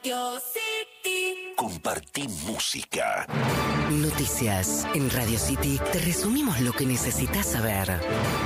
Radio City. Compartí música. Noticias. En Radio City te resumimos lo que necesitas saber.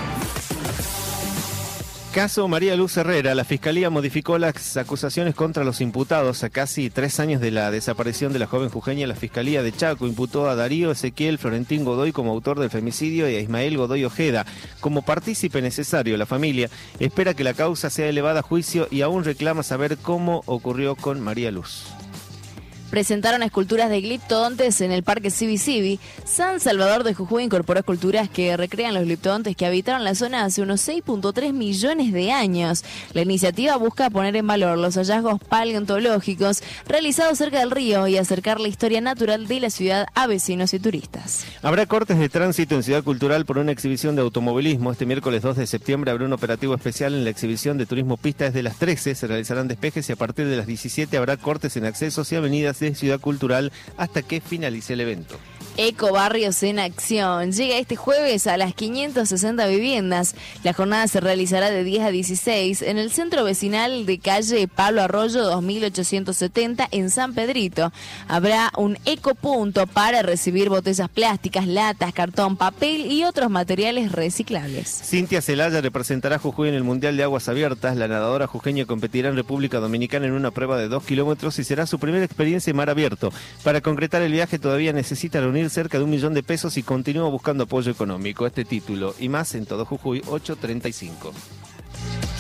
Caso María Luz Herrera. La Fiscalía modificó las acusaciones contra los imputados. A casi 3 años de la desaparición de la joven jujeña, la Fiscalía de Chaco imputó a Darío Ezequiel Florentín Godoy como autor del femicidio y a Ismael Godoy Ojeda como partícipe necesario. La familia espera que la causa sea elevada a juicio y aún reclama saber cómo ocurrió con María Luz. Presentaron esculturas de gliptodontes en el Parque Civi. San Salvador de Jujuy incorporó esculturas que recrean los gliptodontes que habitaron la zona hace unos 6.3 millones de años. La iniciativa busca poner en valor los hallazgos paleontológicos realizados cerca del río y acercar la historia natural de la ciudad a vecinos y turistas. Habrá cortes de tránsito en Ciudad Cultural por una exhibición de automovilismo. Este miércoles 2 de septiembre habrá un operativo especial en la exhibición de turismo pista desde las 13. Se realizarán despejes y a partir de las 17 habrá cortes en accesos y avenidas de Ciudad Cultural hasta que finalice el evento. Ecobarrios en acción. Llega este jueves a las 560 viviendas. La jornada se realizará de 10 a 16 en el centro vecinal de calle Pablo Arroyo 2870 en San Pedrito. Habrá un ecopunto para recibir botellas plásticas, latas, cartón, papel y otros materiales reciclables. Cintia Celaya representará a Jujuy en el Mundial de Aguas Abiertas. La nadadora jujeña competirá en República Dominicana en una prueba de 2 kilómetros y será su primera experiencia en mar abierto. Para concretar el viaje todavía necesita reunir cerca de $1 millón y continúa buscando apoyo económico. Este título y más en Todo Jujuy 8:35.